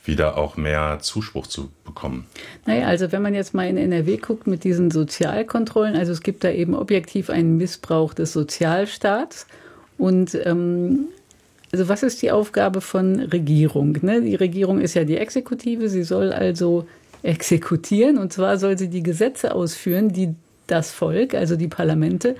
wieder auch mehr Zuspruch zu bekommen? Naja, also wenn man jetzt mal in NRW guckt mit diesen Sozialkontrollen, also es gibt da eben objektiv einen Missbrauch des Sozialstaats. Und also was ist die Aufgabe von Regierung? Ne? Die Regierung ist ja die Exekutive, sie soll also exekutieren, und zwar soll sie die Gesetze ausführen, die das Volk, also die Parlamente,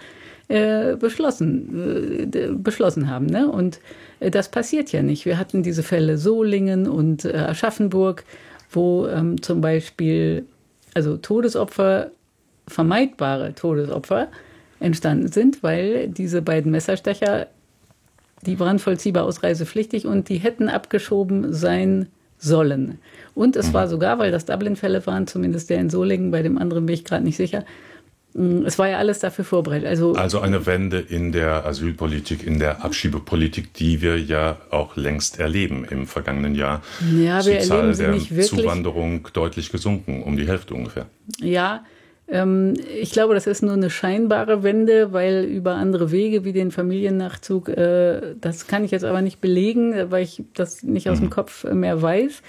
beschlossen haben. Ne? Und das passiert ja nicht. Wir hatten diese Fälle Solingen und Aschaffenburg, wo zum Beispiel also Todesopfer, vermeidbare Todesopfer entstanden sind, weil diese beiden Messerstecher, die waren vollziehbar ausreisepflichtig und die hätten abgeschoben sein sollen. Und es war sogar, weil das Dublin-Fälle waren, zumindest der in Solingen, bei dem anderen bin ich gerade nicht sicher, es war ja alles dafür vorbereitet. Also eine Wende in der Asylpolitik, in der Abschiebepolitik, die wir ja auch längst erleben im vergangenen Jahr. Ja, wir erleben sie nicht wirklich. Die Zahl der Zuwanderung deutlich gesunken, um die Hälfte ungefähr. Ja, ich glaube, das ist nur eine scheinbare Wende, weil über andere Wege wie den Familiennachzug, das kann ich jetzt aber nicht belegen, weil ich das nicht aus dem Kopf mehr weiß.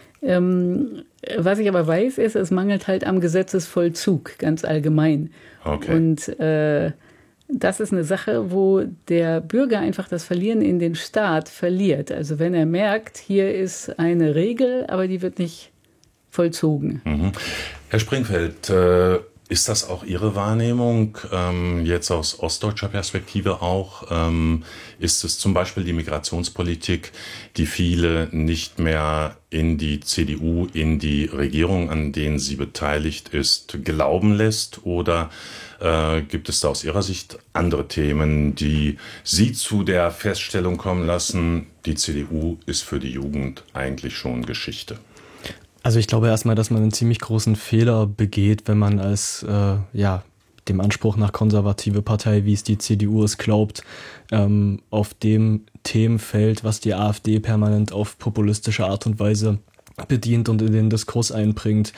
Was ich aber weiß, ist, es mangelt halt am Gesetzesvollzug, ganz allgemein. Okay. Und das ist eine Sache, wo der Bürger einfach das Verlieren in den Staat verliert. Also wenn er merkt, hier ist eine Regel, aber die wird nicht vollzogen. Herr Springfeld, ist das auch Ihre Wahrnehmung, jetzt aus ostdeutscher Perspektive auch? Ist es zum Beispiel die Migrationspolitik, die viele nicht mehr in die CDU, in die Regierung, an denen sie beteiligt ist, glauben lässt? Oder gibt es da aus Ihrer Sicht andere Themen, die Sie zu der Feststellung kommen lassen, die CDU ist für die Jugend eigentlich schon Geschichte? Also ich glaube erstmal, dass man einen ziemlich großen Fehler begeht, wenn man als dem Anspruch nach konservative Partei, wie es die CDU es glaubt, auf dem Themenfeld, was die AfD permanent auf populistische Art und Weise bedient und in den Diskurs einbringt,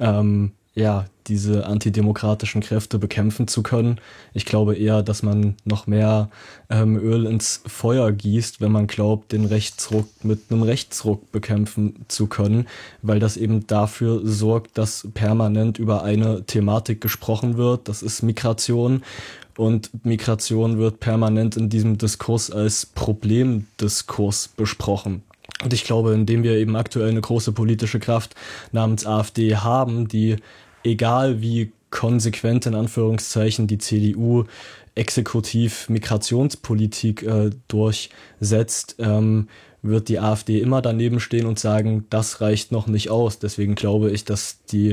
diese antidemokratischen Kräfte bekämpfen zu können. Ich glaube eher, dass man noch mehr Öl ins Feuer gießt, wenn man glaubt, den Rechtsruck mit einem Rechtsruck bekämpfen zu können, weil das eben dafür sorgt, dass permanent über eine Thematik gesprochen wird. Das ist Migration. Und Migration wird permanent in diesem Diskurs als Problemdiskurs besprochen. Und ich glaube, indem wir eben aktuell eine große politische Kraft namens AfD haben, die egal wie konsequent in Anführungszeichen die CDU exekutiv Migrationspolitik durchsetzt, wird die AfD immer daneben stehen und sagen, das reicht noch nicht aus. Deswegen glaube ich, dass die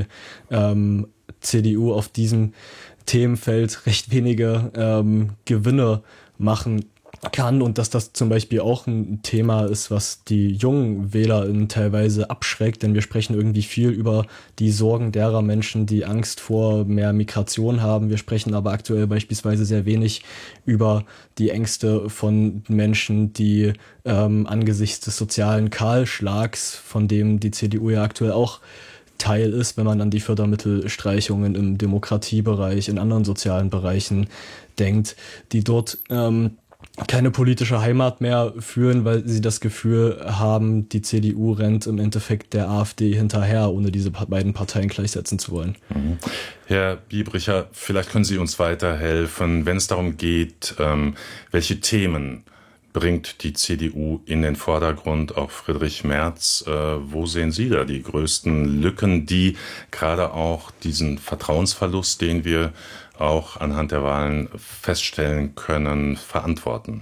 CDU auf diesem Themenfeld recht wenige Gewinne machen kann und dass das zum Beispiel auch ein Thema ist, was die jungen WählerInnen teilweise abschreckt, denn wir sprechen irgendwie viel über die Sorgen derer Menschen, die Angst vor mehr Migration haben. Wir sprechen aber aktuell beispielsweise sehr wenig über die Ängste von Menschen, die angesichts des sozialen Kahlschlags, von dem die CDU ja aktuell auch Teil ist, wenn man an die Fördermittelstreichungen im Demokratiebereich, in anderen sozialen Bereichen denkt, die dort keine politische Heimat mehr fühlen, weil sie das Gefühl haben, die CDU rennt im Endeffekt der AfD hinterher, ohne diese beiden Parteien gleichsetzen zu wollen. Herr Biebricher, vielleicht können Sie uns weiterhelfen, wenn es darum geht, welche Themen bringt die CDU in den Vordergrund, auch Friedrich Merz. Wo sehen Sie da die größten Lücken, die gerade auch diesen Vertrauensverlust, den wir auch anhand der Wahlen feststellen können, verantworten?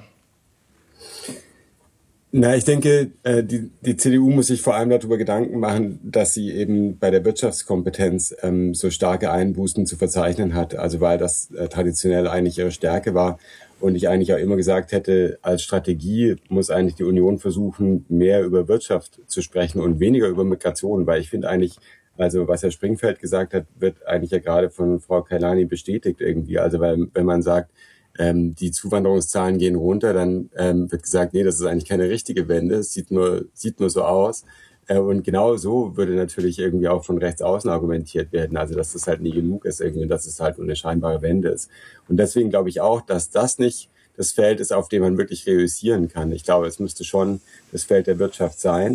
Na, ich denke, die CDU muss sich vor allem darüber Gedanken machen, dass sie eben bei der Wirtschaftskompetenz so starke Einbußen zu verzeichnen hat. Also weil das traditionell eigentlich ihre Stärke war. Und ich eigentlich auch immer gesagt hätte, als Strategie muss eigentlich die Union versuchen, mehr über Wirtschaft zu sprechen und weniger über Migration. Weil ich finde eigentlich, also was Herr Springfeld gesagt hat, wird eigentlich ja gerade von Frau Kailani bestätigt irgendwie. Also weil, wenn man sagt, die Zuwanderungszahlen gehen runter, dann wird gesagt, nee, das ist eigentlich keine richtige Wende, es sieht nur so aus. Und genau so würde natürlich irgendwie auch von rechts außen argumentiert werden, also dass das halt nie genug ist irgendwie, dass es halt nur eine scheinbare Wende ist. Und deswegen glaube ich auch, dass das nicht das Feld ist, auf dem man wirklich reüssieren kann. Ich glaube, es müsste schon das Feld der Wirtschaft sein.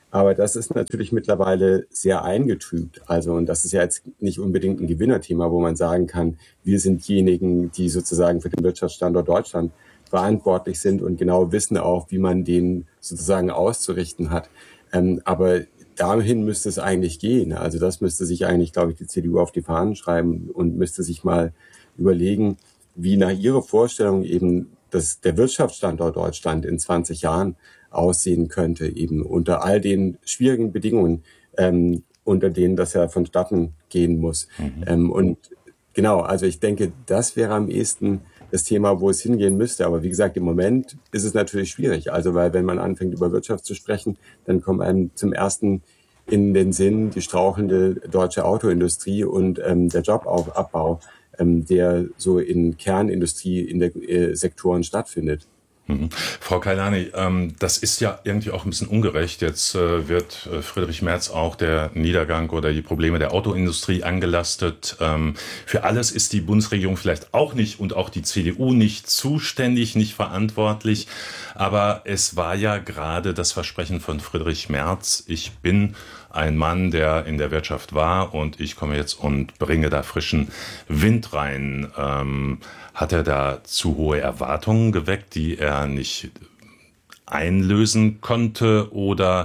Aber das ist natürlich mittlerweile sehr eingetrübt. Also, und das ist ja jetzt nicht unbedingt ein Gewinnerthema, wo man sagen kann, wir sind diejenigen, die sozusagen für den Wirtschaftsstandort Deutschland verantwortlich sind und genau wissen auch, wie man den sozusagen auszurichten hat. Aber dahin müsste es eigentlich gehen. Also das müsste sich eigentlich, glaube ich, die CDU auf die Fahnen schreiben und müsste sich mal überlegen, wie nach ihrer Vorstellung eben der Wirtschaftsstandort Deutschland in 20 Jahren aussehen könnte, eben unter all den schwierigen Bedingungen, unter denen das ja vonstatten gehen muss. Und genau, also ich denke, das wäre am ehesten das Thema, wo es hingehen müsste. Aber wie gesagt, im Moment ist es natürlich schwierig. Also, weil wenn man anfängt, über Wirtschaft zu sprechen, dann kommt einem zum ersten in den Sinn die strauchelnde deutsche Autoindustrie und der Jobabbau, der so in Kernindustrie, in der Sektoren stattfindet. Frau Kailani, das ist ja irgendwie auch ein bisschen ungerecht. Jetzt wird Friedrich Merz auch der Niedergang oder die Probleme der Autoindustrie angelastet. Für alles ist die Bundesregierung vielleicht auch nicht und auch die CDU nicht zuständig, nicht verantwortlich. Aber es war ja gerade das Versprechen von Friedrich Merz: Ich bin ein Mann, der in der Wirtschaft war und ich komme jetzt und bringe da frischen Wind rein. Hat er da zu hohe Erwartungen geweckt, die er nicht einlösen konnte, oder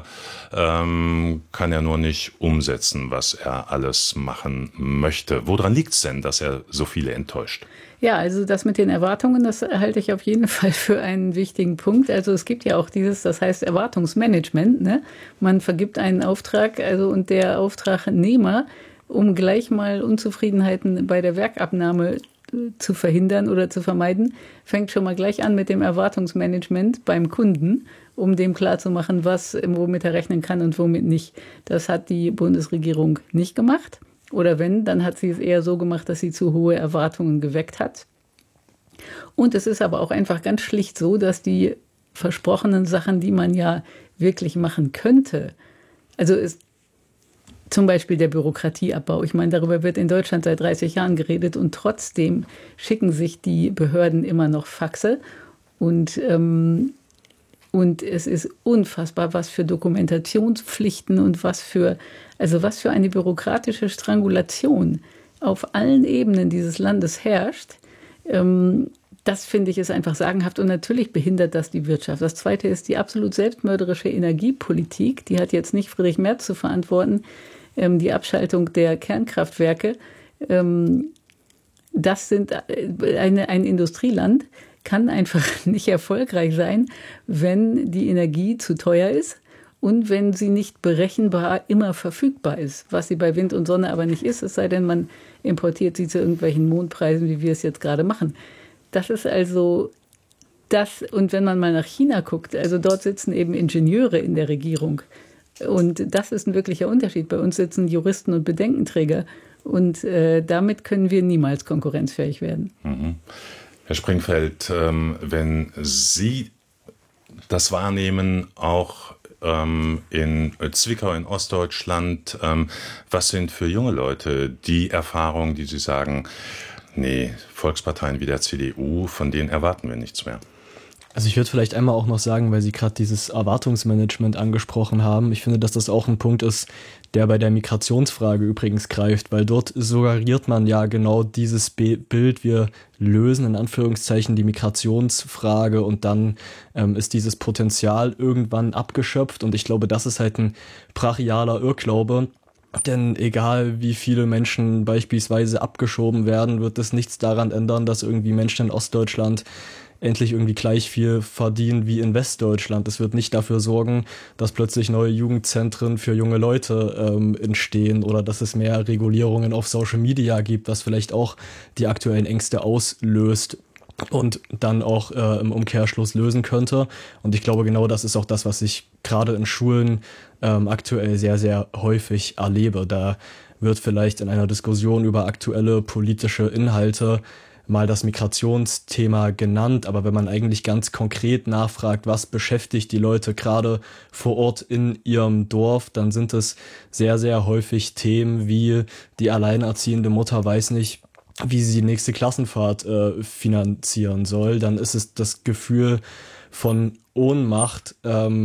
kann er nur nicht umsetzen, was er alles machen möchte? Woran liegt es denn, dass er so viele enttäuscht? Ja, also das mit den Erwartungen, das halte ich auf jeden Fall für einen wichtigen Punkt. Also es gibt ja auch das heißt Erwartungsmanagement, ne? Man vergibt einen Auftrag, also, und der Auftragnehmer, um gleich mal Unzufriedenheiten bei der Werkabnahme zu verhindern oder zu vermeiden, fängt schon mal gleich an mit dem Erwartungsmanagement beim Kunden, um dem klarzumachen, womit er rechnen kann und womit nicht. Das hat die Bundesregierung nicht gemacht. Oder wenn, dann hat sie es eher so gemacht, dass sie zu hohe Erwartungen geweckt hat. Und es ist aber auch einfach ganz schlicht so, dass die versprochenen Sachen, die man ja wirklich machen könnte, also zum Beispiel der Bürokratieabbau. Ich meine, darüber wird in Deutschland seit 30 Jahren geredet und trotzdem schicken sich die Behörden immer noch Faxe. Und es ist unfassbar, was für Dokumentationspflichten und was für eine bürokratische Strangulation auf allen Ebenen dieses Landes herrscht. Das finde ich ist einfach sagenhaft und natürlich behindert das die Wirtschaft. Das Zweite ist die absolut selbstmörderische Energiepolitik. Die hat jetzt nicht Friedrich Merz zu verantworten, die Abschaltung der Kernkraftwerke. Ein Industrieland kann einfach nicht erfolgreich sein, wenn die Energie zu teuer ist und wenn sie nicht berechenbar immer verfügbar ist, was sie bei Wind und Sonne aber nicht ist, es sei denn, man importiert sie zu irgendwelchen Mondpreisen, wie wir es jetzt gerade machen. Das ist also das, und wenn man mal nach China guckt, also dort sitzen eben Ingenieure in der Regierung und das ist ein wirklicher Unterschied. Bei uns sitzen Juristen und Bedenkenträger und damit können wir niemals konkurrenzfähig werden. Mhm. Herr Springfeld, wenn Sie das wahrnehmen, auch in Zwickau in Ostdeutschland, was sind für junge Leute die Erfahrungen, die Sie sagen, nee, Volksparteien wie der CDU, von denen erwarten wir nichts mehr? Also ich würde vielleicht einmal auch noch sagen, weil Sie gerade dieses Erwartungsmanagement angesprochen haben, ich finde, dass das auch ein Punkt ist, der bei der Migrationsfrage übrigens greift, weil dort suggeriert man ja genau dieses Bild, wir lösen in Anführungszeichen die Migrationsfrage und dann ist dieses Potenzial irgendwann abgeschöpft und ich glaube, das ist halt ein brachialer Irrglaube. Denn egal wie viele Menschen beispielsweise abgeschoben werden, wird es nichts daran ändern, dass irgendwie Menschen in Ostdeutschland endlich irgendwie gleich viel verdienen wie in Westdeutschland. Es wird nicht dafür sorgen, dass plötzlich neue Jugendzentren für junge Leute entstehen oder dass es mehr Regulierungen auf Social Media gibt, was vielleicht auch die aktuellen Ängste auslöst und dann auch im Umkehrschluss lösen könnte. Und ich glaube, genau das ist auch das, was ich gerade in Schulen aktuell sehr, sehr häufig erlebe. Da wird vielleicht in einer Diskussion über aktuelle politische Inhalte mal das Migrationsthema genannt, aber wenn man eigentlich ganz konkret nachfragt, was beschäftigt die Leute gerade vor Ort in ihrem Dorf, dann sind es sehr, sehr häufig Themen wie die alleinerziehende Mutter weiß nicht, wie sie die nächste Klassenfahrt finanzieren soll. Dann ist es das Gefühl von Ohnmacht,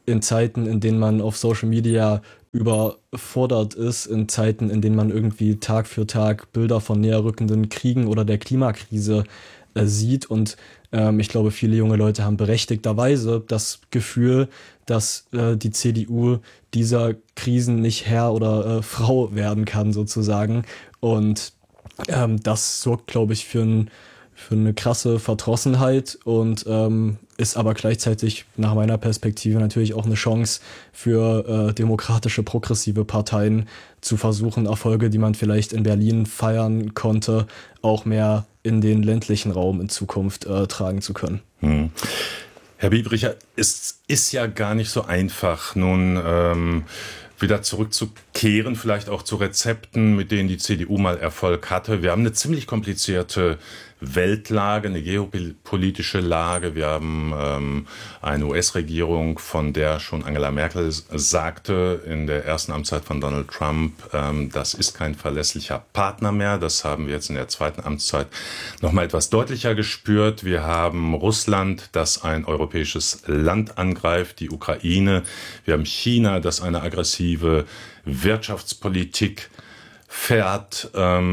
in Zeiten, in denen man auf Social Media überfordert ist, in Zeiten, in denen man irgendwie Tag für Tag Bilder von näher rückenden Kriegen oder der Klimakrise sieht. Und ich glaube, viele junge Leute haben berechtigterweise das Gefühl, dass die CDU dieser Krisen nicht Herr oder Frau werden kann, sozusagen. Und das sorgt, glaube ich, für eine krasse Verdrossenheit und ist aber gleichzeitig nach meiner Perspektive natürlich auch eine Chance für demokratische, progressive Parteien zu versuchen, Erfolge, die man vielleicht in Berlin feiern konnte, auch mehr in den ländlichen Raum in Zukunft tragen zu können. Herr Biebricher, es ist ja gar nicht so einfach, nun wieder zurückzukehren, vielleicht auch zu Rezepten, mit denen die CDU mal Erfolg hatte. Wir haben eine ziemlich komplizierte Weltlage, eine geopolitische Lage. Wir haben eine US-Regierung, von der schon Angela Merkel sagte in der ersten Amtszeit von Donald Trump, das ist kein verlässlicher Partner mehr. Das haben wir jetzt in der zweiten Amtszeit nochmal etwas deutlicher gespürt. Wir haben Russland, das ein europäisches Land angreift, die Ukraine. Wir haben China, das eine aggressive Wirtschaftspolitik fährt.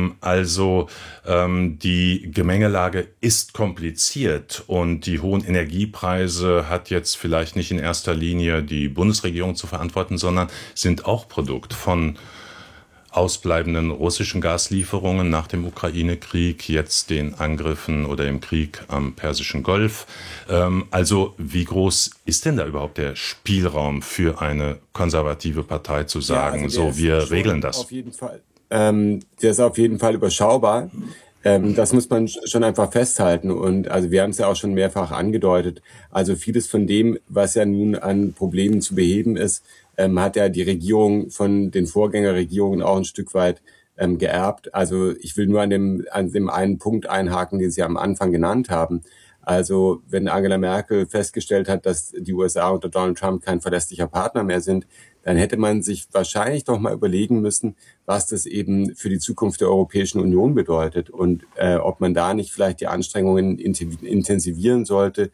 Die Gemengelage ist kompliziert und die hohen Energiepreise hat jetzt vielleicht nicht in erster Linie die Bundesregierung zu verantworten, sondern sind auch Produkt von ausbleibenden russischen Gaslieferungen nach dem Ukraine-Krieg, jetzt den Angriffen oder dem Krieg am Persischen Golf. Wie groß ist denn da überhaupt der Spielraum für eine konservative Partei zu sagen, wir regeln das? Auf jeden Fall. Der ist auf jeden Fall überschaubar. Das muss man schon einfach festhalten. Und also wir haben es ja auch schon mehrfach angedeutet. Also vieles von dem, was ja nun an Problemen zu beheben ist, hat ja die Regierung von den Vorgängerregierungen auch ein Stück weit geerbt. Also ich will nur an dem einen Punkt einhaken, den Sie am Anfang genannt haben. Also wenn Angela Merkel festgestellt hat, dass die USA unter Donald Trump kein verlässlicher Partner mehr sind, dann hätte man sich wahrscheinlich doch mal überlegen müssen, was das eben für die Zukunft der Europäischen Union bedeutet und ob man da nicht vielleicht die Anstrengungen intensivieren sollte,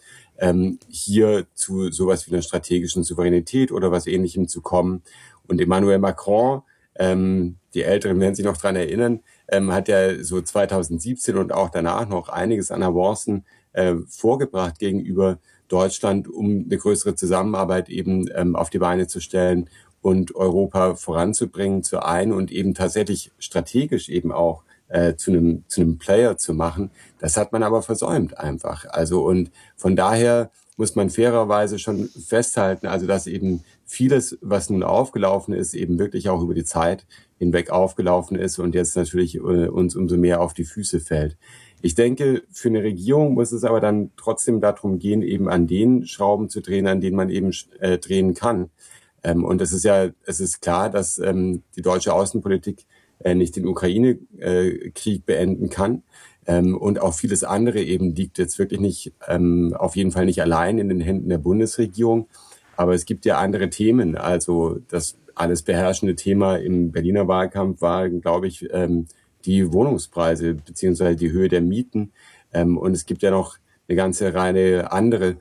hier zu sowas wie einer strategischen Souveränität oder was Ähnlichem zu kommen. Und Emmanuel Macron, die Älteren werden sich noch dran erinnern, hat ja so 2017 und auch danach noch einiges an Avancen vorgebracht gegenüber Deutschland, um eine größere Zusammenarbeit eben auf die Beine zu stellen und Europa voranzubringen, zu ein und eben tatsächlich strategisch eben auch zu einem Player zu machen. Das hat man aber versäumt einfach. Also und von daher muss man fairerweise schon festhalten, also dass eben vieles, was nun aufgelaufen ist, eben wirklich auch über die Zeit hinweg aufgelaufen ist und jetzt natürlich uns umso mehr auf die Füße fällt. Ich denke, für eine Regierung muss es aber dann trotzdem darum gehen, eben an den Schrauben zu drehen, an denen man eben drehen kann. Und es ist klar, dass die deutsche Außenpolitik nicht den Ukraine-Krieg beenden kann. Und auch vieles andere eben liegt jetzt wirklich nicht, auf jeden Fall nicht allein in den Händen der Bundesregierung. Aber es gibt ja andere Themen. Also das alles beherrschende Thema im Berliner Wahlkampf war, glaube ich, die Wohnungspreise beziehungsweise die Höhe der Mieten. Und es gibt ja noch eine ganze Reihe andere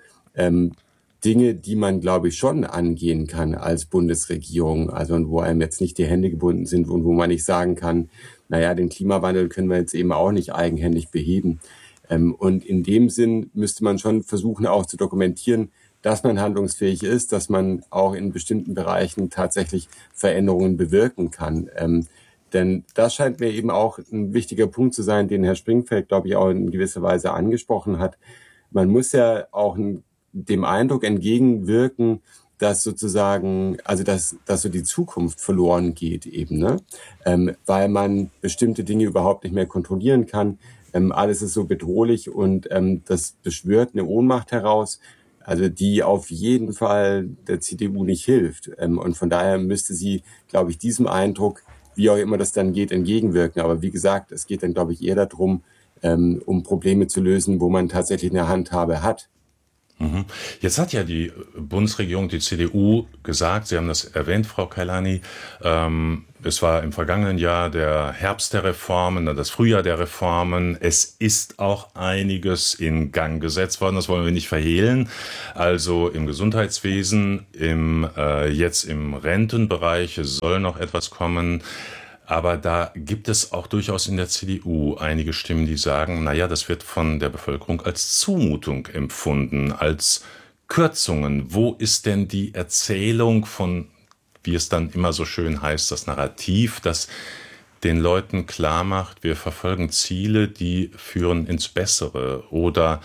Dinge, die man, glaube ich, schon angehen kann als Bundesregierung. Also wo einem jetzt nicht die Hände gebunden sind und wo man nicht sagen kann, naja, den Klimawandel können wir jetzt eben auch nicht eigenhändig beheben. Und in dem Sinn müsste man schon versuchen, auch zu dokumentieren, dass man handlungsfähig ist, dass man auch in bestimmten Bereichen tatsächlich Veränderungen bewirken kann. Denn das scheint mir eben auch ein wichtiger Punkt zu sein, den Herr Springfeld, glaube ich, auch in gewisser Weise angesprochen hat. Man muss ja auch dem Eindruck entgegenwirken, dass sozusagen, also dass so die Zukunft verloren geht eben, ne? Weil man bestimmte Dinge überhaupt nicht mehr kontrollieren kann. Alles ist so bedrohlich und das beschwört eine Ohnmacht heraus, also die auf jeden Fall der CDU nicht hilft. Und von daher müsste sie, glaube ich, diesem Eindruck, wie auch immer das dann geht, entgegenwirken. Aber wie gesagt, es geht dann, glaube ich, eher darum, um Probleme zu lösen, wo man tatsächlich eine Handhabe hat. Jetzt hat ja die Bundesregierung, die CDU gesagt, Sie haben das erwähnt, Frau Kailani, es war im vergangenen Jahr der Herbst der Reformen, dann das Frühjahr der Reformen. Es ist auch einiges in Gang gesetzt worden, das wollen wir nicht verhehlen. Also im Gesundheitswesen, jetzt im Rentenbereich soll noch etwas kommen. Aber da gibt es auch durchaus in der CDU einige Stimmen, die sagen, naja, das wird von der Bevölkerung als Zumutung empfunden, als Kürzungen. Wo ist denn die Erzählung von, wie es dann immer so schön heißt, das Narrativ, das den Leuten klar macht, wir verfolgen Ziele, die führen ins Bessere? Oder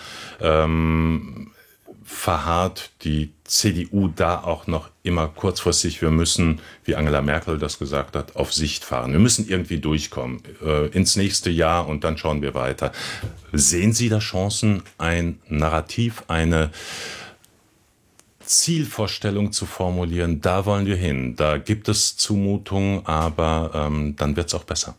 verharrt die CDU da auch noch immer kurzfristig, wir müssen, wie Angela Merkel das gesagt hat, auf Sicht fahren. Wir müssen irgendwie durchkommen ins nächste Jahr und dann schauen wir weiter. Sehen Sie da Chancen, ein Narrativ, eine Zielvorstellung zu formulieren? Da wollen wir hin. Da gibt es Zumutungen, aber dann wird es auch besser.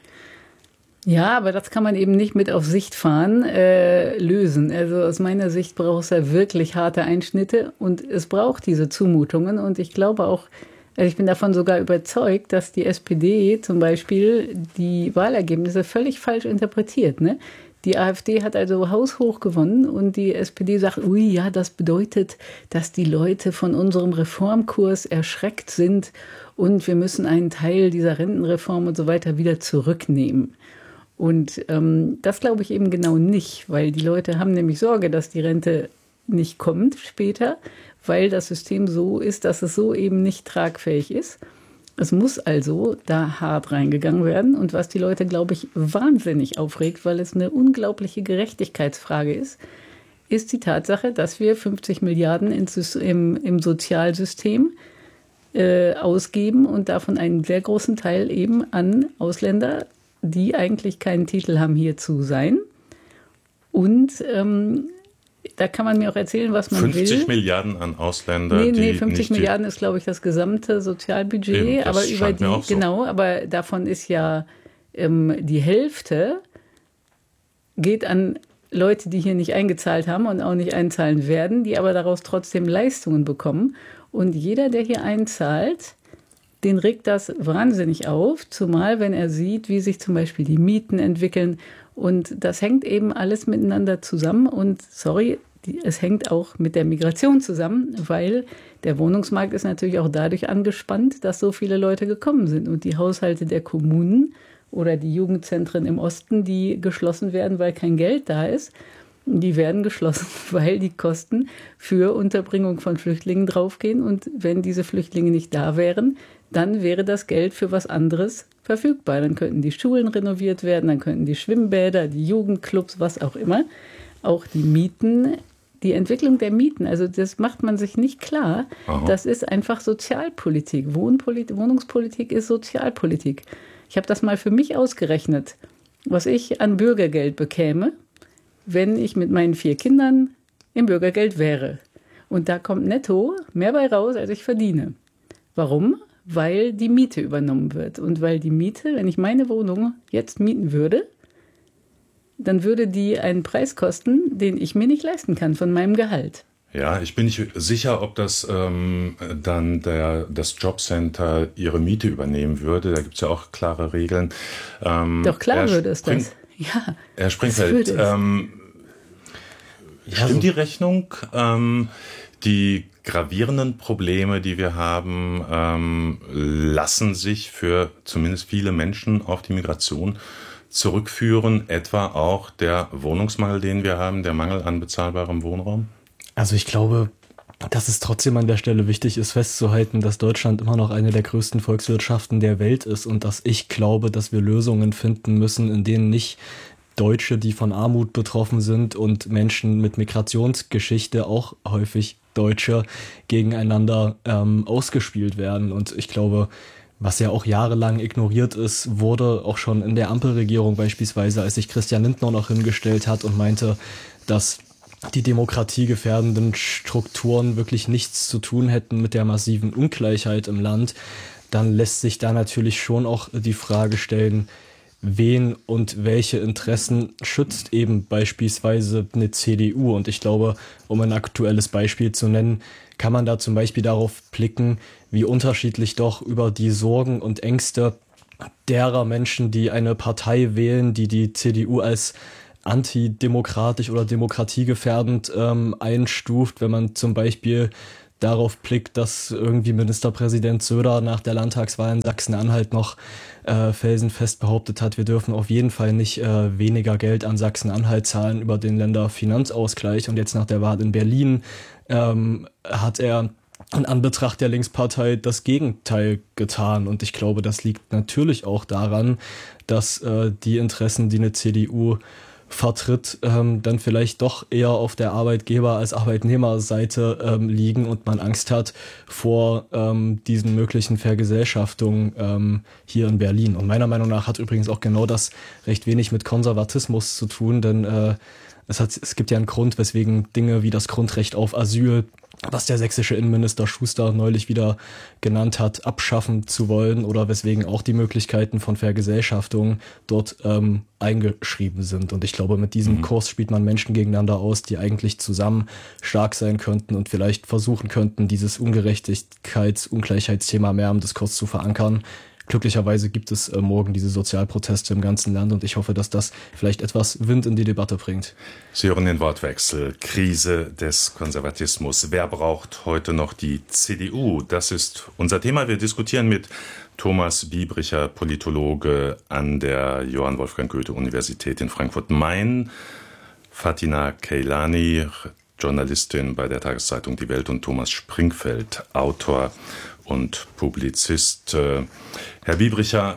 Ja, aber das kann man eben nicht mit auf Sicht fahren lösen. Also aus meiner Sicht braucht es ja wirklich harte Einschnitte und es braucht diese Zumutungen. Und ich glaube auch, also ich bin davon sogar überzeugt, dass die SPD zum Beispiel die Wahlergebnisse völlig falsch interpretiert. Ne? Die AfD hat also haushoch gewonnen und die SPD sagt, ui, ja, das bedeutet, dass die Leute von unserem Reformkurs erschreckt sind und wir müssen einen Teil dieser Rentenreform und so weiter wieder zurücknehmen. Und das glaube ich eben genau nicht, weil die Leute haben nämlich Sorge, dass die Rente nicht kommt später, weil das System so ist, dass es so eben nicht tragfähig ist. Es muss also da hart reingegangen werden. Und was die Leute, glaube ich, wahnsinnig aufregt, weil es eine unglaubliche Gerechtigkeitsfrage ist die Tatsache, dass wir 50 Milliarden im Sozialsystem ausgeben und davon einen sehr großen Teil eben an Ausländer, die eigentlich keinen Titel haben, hier zu sein. Und da kann man mir auch erzählen, was man 50 will. 50 Milliarden an Ausländer. Nee, 50 Milliarden ist, glaube ich, das gesamte Sozialbudget. Eben, aber über die, so. Genau, aber davon ist ja die Hälfte geht an Leute, die hier nicht eingezahlt haben und auch nicht einzahlen werden, die aber daraus trotzdem Leistungen bekommen. Und jeder, der hier einzahlt, den regt das wahnsinnig auf, zumal wenn er sieht, wie sich zum Beispiel die Mieten entwickeln. Und das hängt eben alles miteinander zusammen. Und es hängt auch mit der Migration zusammen, weil der Wohnungsmarkt ist natürlich auch dadurch angespannt, dass so viele Leute gekommen sind. Und die Haushalte der Kommunen oder die Jugendzentren im Osten, die geschlossen werden, weil kein Geld da ist, die werden geschlossen, weil die Kosten für Unterbringung von Flüchtlingen draufgehen. Und wenn diese Flüchtlinge nicht da wären, dann wäre das Geld für was anderes verfügbar. Dann könnten die Schulen renoviert werden, dann könnten die Schwimmbäder, die Jugendclubs, was auch immer. Auch die Mieten, die Entwicklung der Mieten, also das macht man sich nicht klar. Aha. Das ist einfach Sozialpolitik. Wohnungspolitik ist Sozialpolitik. Ich habe das mal für mich ausgerechnet, was ich an Bürgergeld bekäme, wenn ich mit meinen 4 Kindern im Bürgergeld wäre. Und da kommt netto mehr bei raus, als ich verdiene. Warum? Weil die Miete übernommen wird. Und weil die Miete, wenn ich meine Wohnung jetzt mieten würde, dann würde die einen Preis kosten, den ich mir nicht leisten kann von meinem Gehalt. Ja, ich bin nicht sicher, ob das dann das Jobcenter ihre Miete übernehmen würde. Da gibt es ja auch klare Regeln. Doch klar würde es das. Ja, Herr Springfeld, stimmt die Rechnung? Die gravierenden Probleme, die wir haben, lassen sich für zumindest viele Menschen auf die Migration zurückführen, etwa auch der Wohnungsmangel, den wir haben, der Mangel an bezahlbarem Wohnraum? Also ich glaube, dass es trotzdem an der Stelle wichtig ist, festzuhalten, dass Deutschland immer noch eine der größten Volkswirtschaften der Welt ist und dass ich glaube, dass wir Lösungen finden müssen, in denen nicht Deutsche, die von Armut betroffen sind und Menschen mit Migrationsgeschichte, auch häufig Deutsche, gegeneinander ausgespielt werden. Und ich glaube, was ja auch jahrelang ignoriert ist, wurde auch schon in der Ampelregierung beispielsweise, als sich Christian Lindner noch hingestellt hat und meinte, dass die demokratiegefährdenden Strukturen wirklich nichts zu tun hätten mit der massiven Ungleichheit im Land, dann lässt sich da natürlich schon auch die Frage stellen, wen und welche Interessen schützt eben beispielsweise eine CDU. Und ich glaube, um ein aktuelles Beispiel zu nennen, kann man da zum Beispiel darauf blicken, wie unterschiedlich doch über die Sorgen und Ängste derer Menschen, die eine Partei wählen, die die CDU als antidemokratisch oder demokratiegefährdend einstuft, wenn man zum Beispiel darauf blickt, dass irgendwie Ministerpräsident Söder nach der Landtagswahl in Sachsen-Anhalt noch felsenfest behauptet hat, wir dürfen auf jeden Fall nicht weniger Geld an Sachsen-Anhalt zahlen über den Länderfinanzausgleich. Und jetzt nach der Wahl in Berlin hat er in Anbetracht der Linkspartei das Gegenteil getan. Und ich glaube, das liegt natürlich auch daran, dass die Interessen, die eine CDU vertritt, dann vielleicht doch eher auf der Arbeitgeber- als Arbeitnehmerseite liegen und man Angst hat vor diesen möglichen Vergesellschaftungen hier in Berlin. Und meiner Meinung nach hat übrigens auch genau das recht wenig mit Konservatismus zu tun, denn es gibt ja einen Grund, weswegen Dinge wie das Grundrecht auf Asyl, was der sächsische Innenminister Schuster neulich wieder genannt hat, abschaffen zu wollen oder weswegen auch die Möglichkeiten von Vergesellschaftung dort eingeschrieben sind. Und ich glaube, mit diesem Kurs spielt man Menschen gegeneinander aus, die eigentlich zusammen stark sein könnten und vielleicht versuchen könnten, dieses Ungleichheitsthema mehr im Diskurs zu verankern. Glücklicherweise gibt es morgen diese Sozialproteste im ganzen Land und ich hoffe, dass das vielleicht etwas Wind in die Debatte bringt. Sie hören den Wortwechsel. Krise des Konservatismus. Wer braucht heute noch die CDU? Das ist unser Thema. Wir diskutieren mit Thomas Biebricher, Politologe an der Johann Wolfgang Goethe-Universität in Frankfurt-Main, Fatina Keilani, Journalistin bei der Tageszeitung Die Welt, und Thomas Springfeld, Autor und Publizist. Herr Biebricher,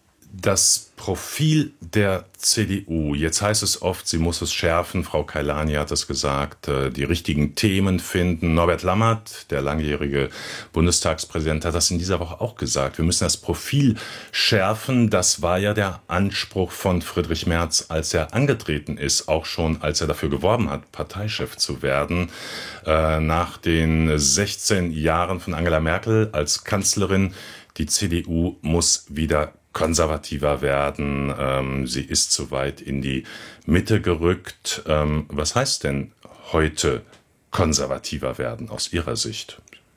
das Profil der CDU, jetzt heißt es oft, sie muss es schärfen, Frau Keilani hat es gesagt, die richtigen Themen finden. Norbert Lammert, der langjährige Bundestagspräsident, hat das in dieser Woche auch gesagt. Wir müssen das Profil schärfen. Das war ja der Anspruch von Friedrich Merz, als er angetreten ist, auch schon als er dafür geworben hat, Parteichef zu werden. Nach den 16 Jahren von Angela Merkel als Kanzlerin, die CDU muss wieder konservativer werden. Sie ist zu weit in die Mitte gerückt. Was heißt denn heute konservativer werden aus Ihrer Sicht?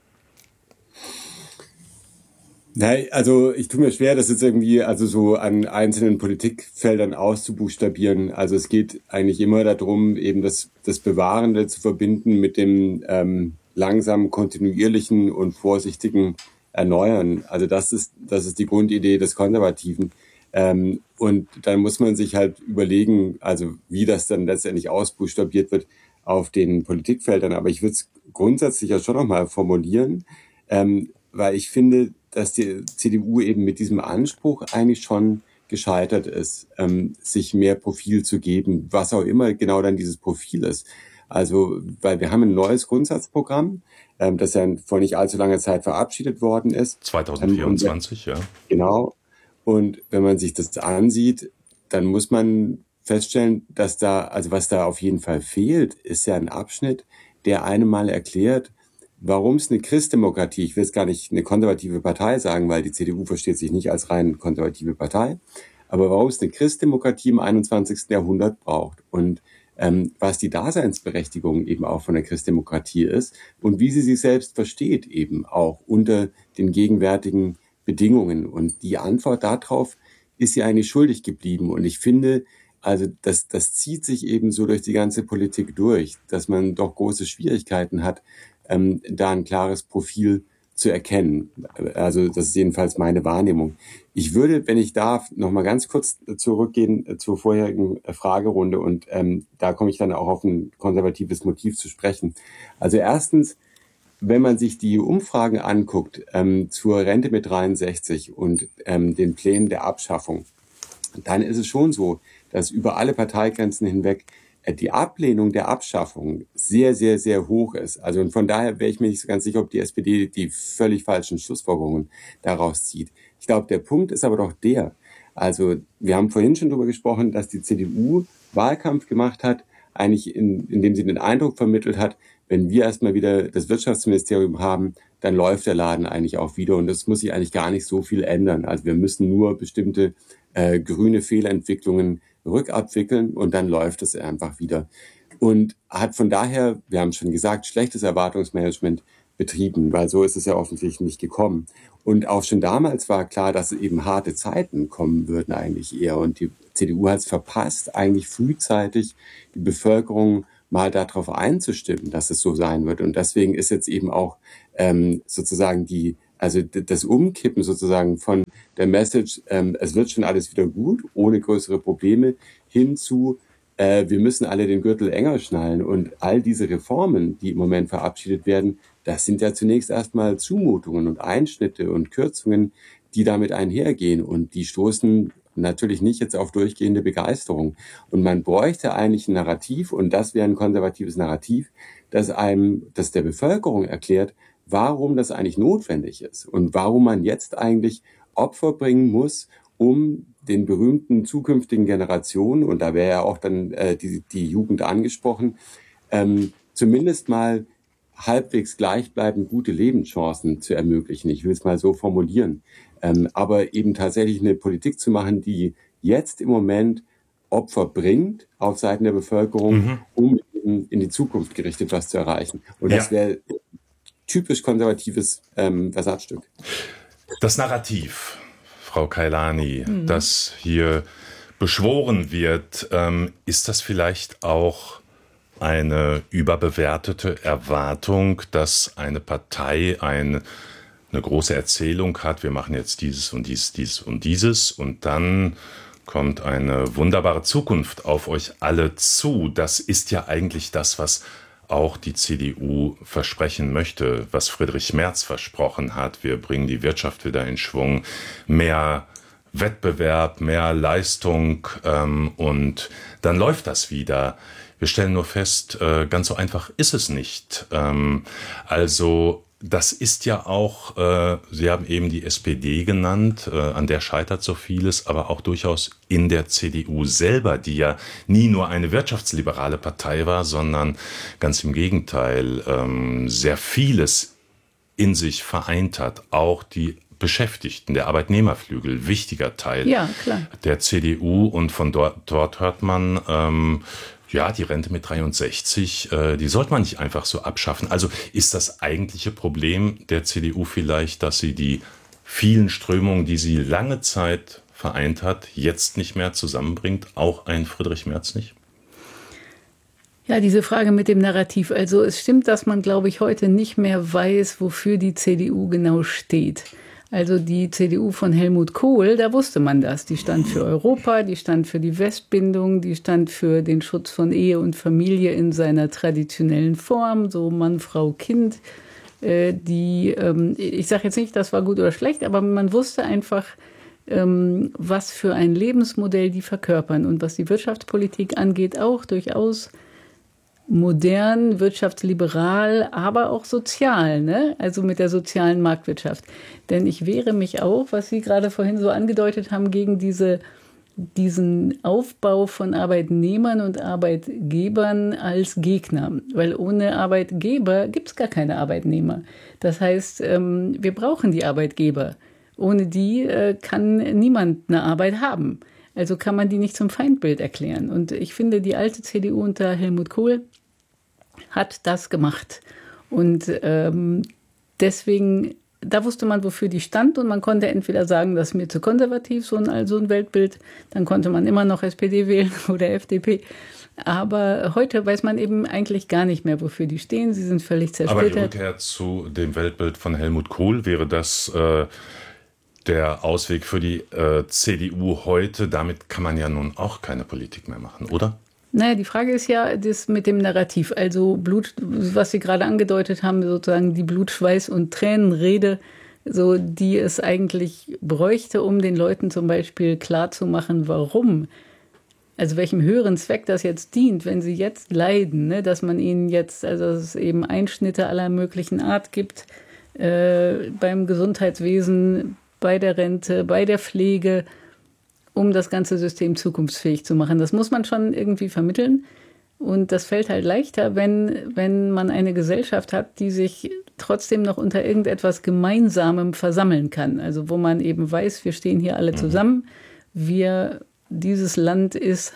Nein, also ich tue mir schwer, das jetzt irgendwie so an einzelnen Politikfeldern auszubuchstabieren. Also es geht eigentlich immer darum, eben das Bewahrende zu verbinden mit dem langsamen, kontinuierlichen und vorsichtigen Erneuern. Also das ist die Grundidee des Konservativen. Und dann muss man sich halt überlegen, also wie das dann letztendlich ausbuchstabiert wird auf den Politikfeldern. Aber ich würde es grundsätzlich ja schon nochmal formulieren, weil ich finde, dass die CDU eben mit diesem Anspruch eigentlich schon gescheitert ist, sich mehr Profil zu geben, was auch immer genau dann dieses Profil ist. Also, weil wir haben ein neues Grundsatzprogramm, das ja vor nicht allzu langer Zeit verabschiedet worden ist. 2024, ja. Genau. Und wenn man sich das ansieht, dann muss man feststellen, dass was da auf jeden Fall fehlt, ist ja ein Abschnitt, der einem mal erklärt, warum es eine Christdemokratie, ich will jetzt gar nicht eine konservative Partei sagen, weil die CDU versteht sich nicht als rein konservative Partei, aber warum es eine Christdemokratie im 21. Jahrhundert braucht und was die Daseinsberechtigung eben auch von der Christdemokratie ist und wie sie sich selbst versteht eben auch unter den gegenwärtigen Bedingungen. Und die Antwort darauf ist sie eigentlich schuldig geblieben. Und ich finde, also das zieht sich eben so durch die ganze Politik durch, dass man doch große Schwierigkeiten hat, da ein klares Profil zu erkennen. Also das ist jedenfalls meine Wahrnehmung. Ich würde, wenn ich darf, noch mal ganz kurz zurückgehen zur vorherigen Fragerunde und da komme ich dann auch auf ein konservatives Motiv zu sprechen. Also erstens, wenn man sich die Umfragen anguckt zur Rente mit 63 und den Plänen der Abschaffung, dann ist es schon so, dass über alle Parteigrenzen hinweg die Ablehnung der Abschaffung sehr, sehr, sehr hoch ist. Also und von daher wäre ich mir nicht so ganz sicher, ob die SPD die völlig falschen Schlussfolgerungen daraus zieht. Ich glaube, der Punkt ist aber doch also wir haben vorhin schon darüber gesprochen, dass die CDU Wahlkampf gemacht hat, eigentlich indem sie den Eindruck vermittelt hat, wenn wir erstmal wieder das Wirtschaftsministerium haben, dann läuft der Laden eigentlich auch wieder und es muss sich eigentlich gar nicht so viel ändern. Also wir müssen nur bestimmte grüne Fehlentwicklungen rückabwickeln und dann läuft es einfach wieder. Und hat von daher, wir haben schon gesagt, schlechtes Erwartungsmanagement betrieben, weil so ist es ja offensichtlich nicht gekommen. Und auch schon damals war klar, dass eben harte Zeiten kommen würden eigentlich eher. Und die CDU hat es verpasst, eigentlich frühzeitig die Bevölkerung mal darauf einzustimmen, dass es so sein wird. Und deswegen ist jetzt eben auch sozusagen das Umkippen sozusagen von der Message, es wird schon alles wieder gut, ohne größere Probleme, hin zu wir müssen alle den Gürtel enger schnallen. Und all diese Reformen, die im Moment verabschiedet werden, das sind ja zunächst erstmal Zumutungen und Einschnitte und Kürzungen, die damit einhergehen. Und die stoßen natürlich nicht jetzt auf durchgehende Begeisterung. Und man bräuchte eigentlich ein Narrativ, und das wäre ein konservatives Narrativ, das der Bevölkerung erklärt, warum das eigentlich notwendig ist und warum man jetzt eigentlich Opfer bringen muss, um den berühmten zukünftigen Generationen, und da wäre ja auch dann die Jugend angesprochen, zumindest mal halbwegs gleichbleibend gute Lebenschancen zu ermöglichen. Ich will es mal so formulieren. Aber eben tatsächlich eine Politik zu machen, die jetzt im Moment Opfer bringt auf Seiten der Bevölkerung, um eben in die Zukunft gerichtet was zu erreichen. Und das wäre typisch konservatives Versatzstück. Das Narrativ, Frau Kailani, das hier beschworen wird, ist das vielleicht auch eine überbewertete Erwartung, dass eine Partei eine große Erzählung hat, wir machen jetzt dieses und dieses und dieses und dann kommt eine wunderbare Zukunft auf euch alle zu. Das ist ja eigentlich das, was auch die CDU versprechen möchte, was Friedrich Merz versprochen hat. Wir bringen die Wirtschaft wieder in Schwung, mehr Wettbewerb, mehr Leistung und dann läuft das wieder. Wir stellen nur fest, ganz so einfach ist es nicht. Also das ist ja auch, Sie haben eben die SPD genannt, an der scheitert so vieles, aber auch durchaus in der CDU selber, die ja nie nur eine wirtschaftsliberale Partei war, sondern ganz im Gegenteil sehr vieles in sich vereint hat. Auch die Beschäftigten, der Arbeitnehmerflügel, wichtiger Teil der CDU. Und von dort hört man, die Rente mit 63, die sollte man nicht einfach so abschaffen. Also ist das eigentliche Problem der CDU vielleicht, dass sie die vielen Strömungen, die sie lange Zeit vereint hat, jetzt nicht mehr zusammenbringt? Auch ein Friedrich Merz nicht? Ja, diese Frage mit dem Narrativ. Also es stimmt, dass man, glaube ich, heute nicht mehr weiß, wofür die CDU genau steht. Also die CDU von Helmut Kohl, da wusste man das. Die stand für Europa, die stand für die Westbindung, die stand für den Schutz von Ehe und Familie in seiner traditionellen Form, so Mann, Frau, Kind. Ich sage jetzt nicht, das war gut oder schlecht, aber man wusste einfach, was für ein Lebensmodell die verkörpern. Und was die Wirtschaftspolitik angeht, auch durchaus modern, wirtschaftsliberal, aber auch sozial, ne? Also mit der sozialen Marktwirtschaft. Denn ich wehre mich auch, was Sie gerade vorhin so angedeutet haben, gegen diesen Aufbau von Arbeitnehmern und Arbeitgebern als Gegner. Weil ohne Arbeitgeber gibt es gar keine Arbeitnehmer. Das heißt, wir brauchen die Arbeitgeber. Ohne die kann niemand eine Arbeit haben. Also kann man die nicht zum Feindbild erklären. Und ich finde, die alte CDU unter Helmut Kohl hat das gemacht. Und deswegen, da wusste man, wofür die stand. Und man konnte entweder sagen, das ist mir zu konservativ, so ein Weltbild. Dann konnte man immer noch SPD wählen oder FDP. Aber heute weiß man eben eigentlich gar nicht mehr, wofür die stehen. Sie sind völlig zersplittert. Aber die Rückkehr zu dem Weltbild von Helmut Kohl, wäre das der Ausweg für die CDU heute? Damit kann man ja nun auch keine Politik mehr machen, oder? Naja, die Frage ist ja das mit dem Narrativ. Also was Sie gerade angedeutet haben, sozusagen die Blut-, Schweiß- und Tränenrede, so, die es eigentlich bräuchte, um den Leuten zum Beispiel klarzumachen, warum, also welchem höheren Zweck das jetzt dient, wenn sie jetzt leiden, ne? Dass man ihnen jetzt, also dass es eben Einschnitte aller möglichen Art gibt, beim Gesundheitswesen, bei der Rente, bei der Pflege, um das ganze System zukunftsfähig zu machen. Das muss man schon irgendwie vermitteln. Und das fällt halt leichter, wenn man eine Gesellschaft hat, die sich trotzdem noch unter irgendetwas Gemeinsamem versammeln kann. Also wo man eben weiß, wir stehen hier alle zusammen. Dieses Land ist,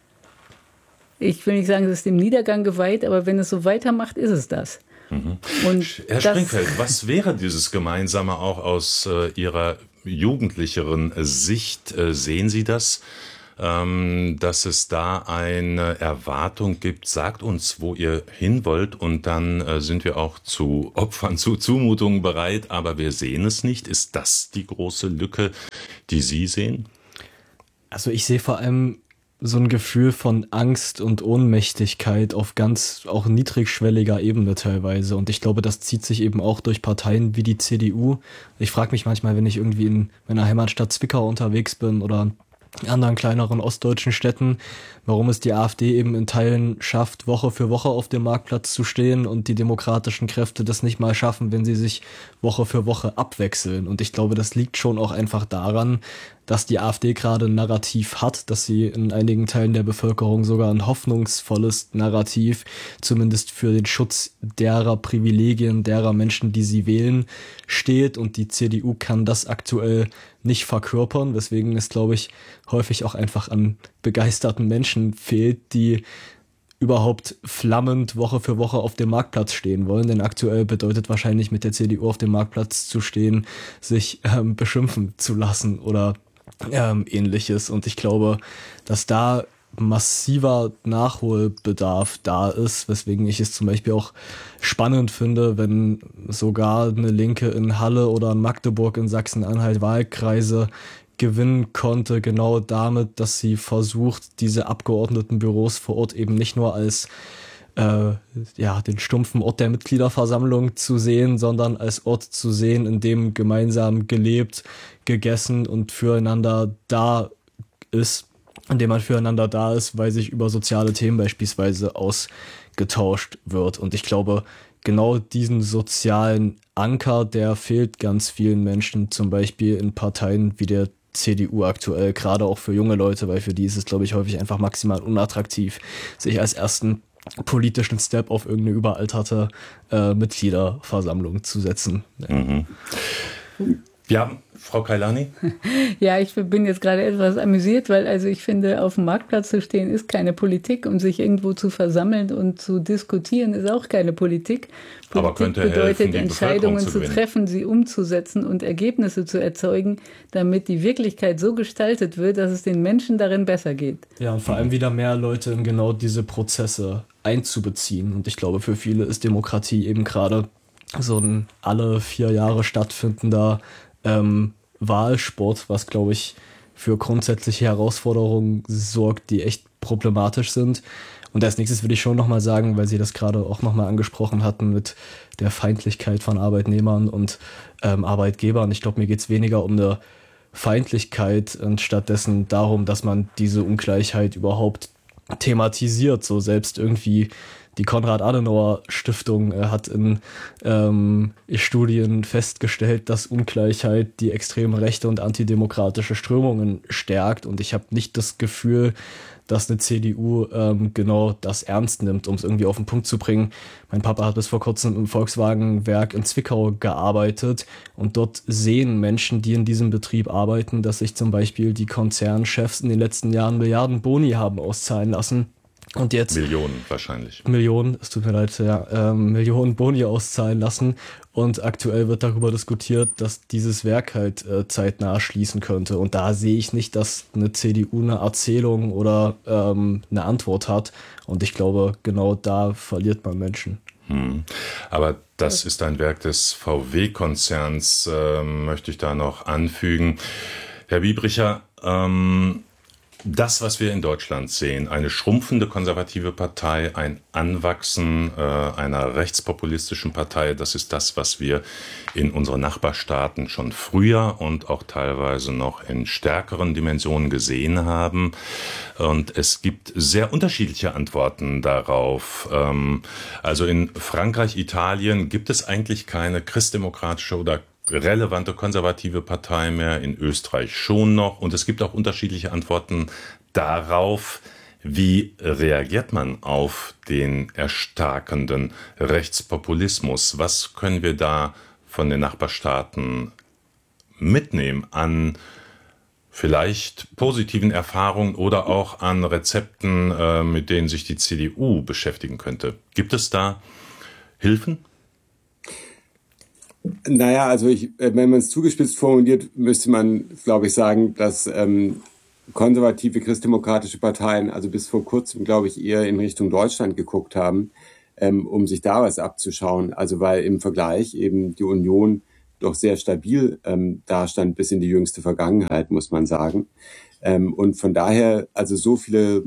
ich will nicht sagen, es ist dem Niedergang geweiht, aber wenn es so weitermacht, ist es das. Und Herr Springfeld, was wäre dieses Gemeinsame auch aus Ihrer jugendlicheren Sicht? Sehen Sie das? Dass es da eine Erwartung gibt, sagt uns, wo ihr hin wollt, und dann sind wir auch zu Opfern, zu Zumutungen bereit, aber wir sehen es nicht. Ist das die große Lücke, die Sie sehen? Also ich sehe vor allem so ein Gefühl von Angst und Ohnmächtigkeit auf ganz auch niedrigschwelliger Ebene teilweise. Und ich glaube, das zieht sich eben auch durch Parteien wie die CDU. Ich frage mich manchmal, wenn ich irgendwie in meiner Heimatstadt Zwickau unterwegs bin oder in anderen kleineren ostdeutschen Städten, warum es die AfD eben in Teilen schafft, Woche für Woche auf dem Marktplatz zu stehen und die demokratischen Kräfte das nicht mal schaffen, wenn sie sich Woche für Woche abwechseln. Und ich glaube, das liegt schon auch einfach daran, dass die AfD gerade ein Narrativ hat, dass sie in einigen Teilen der Bevölkerung sogar ein hoffnungsvolles Narrativ, zumindest für den Schutz derer Privilegien, derer Menschen, die sie wählen, steht. Und die CDU kann das aktuell nicht verkörpern, weswegen es, glaube ich, häufig auch einfach an begeisterten Menschen fehlt, die überhaupt flammend Woche für Woche auf dem Marktplatz stehen wollen. Denn aktuell bedeutet wahrscheinlich mit der CDU auf dem Marktplatz zu stehen, sich beschimpfen zu lassen oder Ähnliches. Und ich glaube, dass da massiver Nachholbedarf da ist, weswegen ich es zum Beispiel auch spannend finde, wenn sogar eine Linke in Halle oder in Magdeburg in Sachsen-Anhalt Wahlkreise gewinnen konnte, genau damit, dass sie versucht, diese Abgeordnetenbüros vor Ort eben nicht nur als den stumpfen Ort der Mitgliederversammlung zu sehen, sondern als Ort zu sehen, in dem gemeinsam gelebt, gegessen und füreinander da ist, in dem man füreinander da ist, weil sich über soziale Themen beispielsweise ausgetauscht wird. Und ich glaube, genau diesen sozialen Anker, der fehlt ganz vielen Menschen, zum Beispiel in Parteien wie der CDU aktuell, gerade auch für junge Leute, weil für die ist es, glaube ich, häufig einfach maximal unattraktiv, sich als ersten politischen Step auf irgendeine überalterte Mitgliederversammlung zu setzen. Ja, Frau Kailani? Ja, ich bin jetzt gerade etwas amüsiert, weil also ich finde, auf dem Marktplatz zu stehen ist keine Politik und sich irgendwo zu versammeln und zu diskutieren ist auch keine Politik. Aber Politik könnte bedeutet, helfen, die Entscheidungen Bevölkerung zu zu gewinnen. treffen, sie umzusetzen und Ergebnisse zu erzeugen, damit die Wirklichkeit so gestaltet wird, dass es den Menschen darin besser geht. Ja, und vor allem wieder mehr Leute in genau diese Prozesse einzubeziehen. Und ich glaube, für viele ist Demokratie eben gerade so ein alle 4 Jahre stattfindender Wahlsport, was, glaube ich, für grundsätzliche Herausforderungen sorgt, die echt problematisch sind. Und als nächstes würde ich schon nochmal sagen, weil Sie das gerade auch nochmal angesprochen hatten mit der Feindlichkeit von Arbeitnehmern und Arbeitgebern. Ich glaube, mir geht es weniger um eine Feindlichkeit und stattdessen darum, dass man diese Ungleichheit überhaupt thematisiert. So selbst irgendwie die Konrad-Adenauer-Stiftung hat in Studien festgestellt, dass Ungleichheit die extreme rechte und antidemokratische Strömungen stärkt. Und ich habe nicht das Gefühl, dass eine CDU genau das ernst nimmt, um es irgendwie auf den Punkt zu bringen. Mein Papa hat bis vor kurzem im Volkswagen-Werk in Zwickau gearbeitet und dort sehen Menschen, die in diesem Betrieb arbeiten, dass sich zum Beispiel die Konzernchefs in den letzten Jahren Milliarden Boni haben auszahlen lassen. Und jetzt Millionen wahrscheinlich. Millionen, es tut mir leid, ja, Millionen Boni auszahlen lassen. Und aktuell wird darüber diskutiert, dass dieses Werk halt zeitnah schließen könnte. Und da sehe ich nicht, dass eine CDU eine Erzählung oder eine Antwort hat. Und ich glaube, genau da verliert man Menschen. Aber das ist ein Werk des VW-Konzerns, möchte ich da noch anfügen. Herr Wiebricher, das, was wir in Deutschland sehen, eine schrumpfende konservative Partei, ein Anwachsen einer rechtspopulistischen Partei, das ist das, was wir in unseren Nachbarstaaten schon früher und auch teilweise noch in stärkeren Dimensionen gesehen haben. Und es gibt sehr unterschiedliche Antworten darauf. Also in Frankreich, Italien gibt es eigentlich keine christdemokratische oder relevante konservative Partei mehr, in Österreich schon noch. Und es gibt auch unterschiedliche Antworten darauf, Wie reagiert man auf den erstarkenden Rechtspopulismus? Was können wir da von den Nachbarstaaten mitnehmen an vielleicht positiven Erfahrungen oder auch an Rezepten, mit denen sich die CDU beschäftigen könnte? Gibt es da Hilfen? Naja, also wenn man es zugespitzt formuliert, müsste man, glaube ich, sagen, dass konservative christdemokratische Parteien, also bis vor kurzem, glaube ich, eher in Richtung Deutschland geguckt haben, um sich da was abzuschauen. Also weil im Vergleich eben die Union doch sehr stabil dastand bis in die jüngste Vergangenheit, muss man sagen. Und von daher, also so viele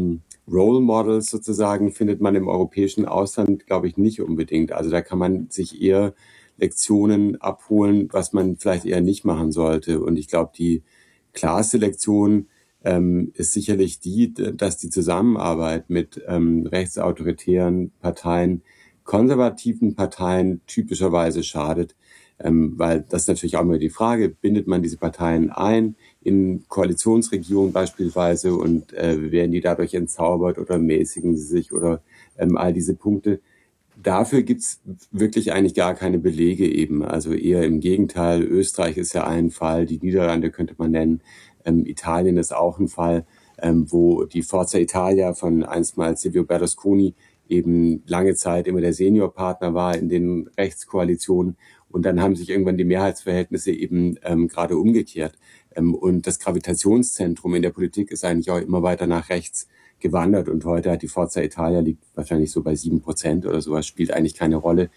Role Models sozusagen findet man im europäischen Ausland, glaube ich, nicht unbedingt. Also da kann man sich eher Lektionen abholen, was man vielleicht eher nicht machen sollte. Und ich glaube, die klarste Lektion ist sicherlich die, dass die Zusammenarbeit mit rechtsautoritären Parteien, konservativen Parteien typischerweise schadet. Weil das ist natürlich auch immer die Frage, bindet man diese Parteien ein in Koalitionsregionen beispielsweise und werden die dadurch entzaubert oder mäßigen sie sich oder all diese Punkte. Dafür gibt's wirklich eigentlich gar keine Belege eben. Also eher im Gegenteil. Österreich ist ja ein Fall, die Niederlande könnte man nennen. Italien ist auch ein Fall, wo die Forza Italia von einstmals Silvio Berlusconi eben lange Zeit immer der Seniorpartner war in den Rechtskoalitionen. Und dann haben sich irgendwann die Mehrheitsverhältnisse eben gerade umgekehrt. Und das Gravitationszentrum in der Politik ist eigentlich auch immer weiter nach rechts gewandert. Und heute hat die Forza Italia, liegt wahrscheinlich so bei 7% oder sowas, spielt eigentlich keine Rolle.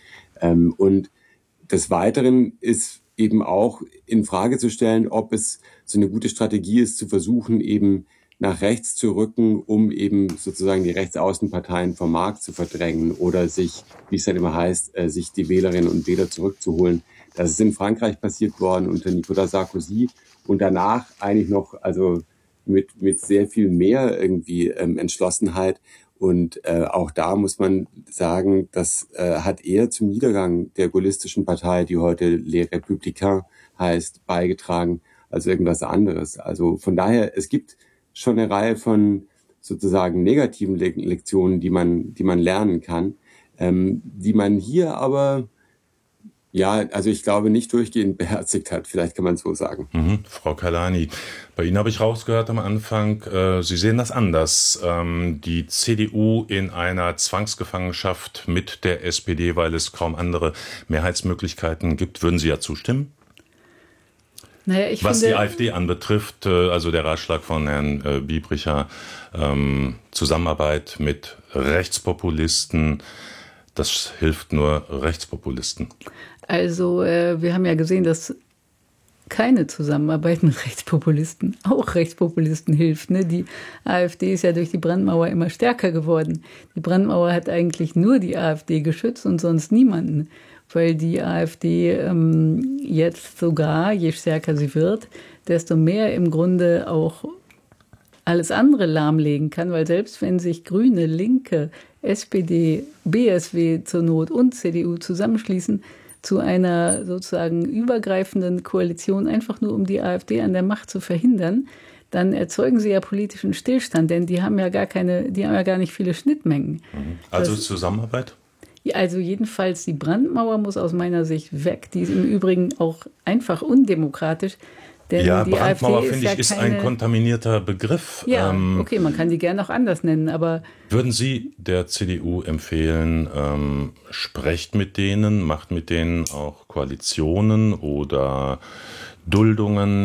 Und des Weiteren ist eben auch in Frage zu stellen, ob es so eine gute Strategie ist, zu versuchen, eben nach rechts zu rücken, um eben sozusagen die Rechtsaußenparteien vom Markt zu verdrängen oder sich, wie es dann immer heißt, sich die Wählerinnen und Wähler zurückzuholen. Das ist in Frankreich passiert worden unter Nicolas Sarkozy und danach eigentlich noch, also mit sehr viel mehr irgendwie Entschlossenheit. Und auch da muss man sagen, das hat eher zum Niedergang der gaullistischen Partei, die heute Les Républicains heißt, beigetragen als irgendwas anderes. Also von daher, es gibt schon eine Reihe von sozusagen negativen Lektionen, die man lernen kann, die man hier aber, ja, also ich glaube, nicht durchgehend beherzigt hat. Vielleicht kann man so sagen. Frau Kalani, bei Ihnen habe ich rausgehört am Anfang, Sie sehen das anders. Die CDU in einer Zwangsgefangenschaft mit der SPD, weil es kaum andere Mehrheitsmöglichkeiten gibt. Würden Sie ja zustimmen? Naja, Was die AfD anbetrifft, also der Ratschlag von Herrn Biebricher, Zusammenarbeit mit Rechtspopulisten, das hilft nur Rechtspopulisten. Also wir haben ja gesehen, dass keine Zusammenarbeit mit Rechtspopulisten auch Rechtspopulisten hilft. Ne? Die AfD ist ja durch die Brandmauer immer stärker geworden. Die Brandmauer hat eigentlich nur die AfD geschützt und sonst niemanden. Weil die AfD jetzt sogar, je stärker sie wird, desto mehr im Grunde auch alles andere lahmlegen kann, weil selbst wenn sich Grüne, Linke, SPD, BSW zur Not und CDU zusammenschließen zu einer sozusagen übergreifenden Koalition, einfach nur um die AfD an der Macht zu verhindern, dann erzeugen sie ja politischen Stillstand, denn die haben ja gar nicht viele Schnittmengen. Also Zusammenarbeit? Ja, also jedenfalls die Brandmauer muss aus meiner Sicht weg. Die ist im Übrigen auch einfach undemokratisch. Denn ja, die Brandmauer, AfD finde ich, ist ein kontaminierter Begriff. Ja, okay, man kann die gerne auch anders nennen, aber... Würden Sie der CDU empfehlen, sprecht mit denen, macht mit denen auch Koalitionen oder Duldungen?